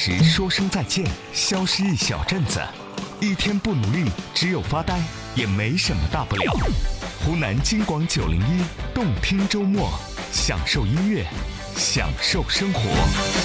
时说声再见，消失一小阵子，一天不努力，只有发呆，也没什么大不了。湖南金广901动听周末，享受音乐，享受生活。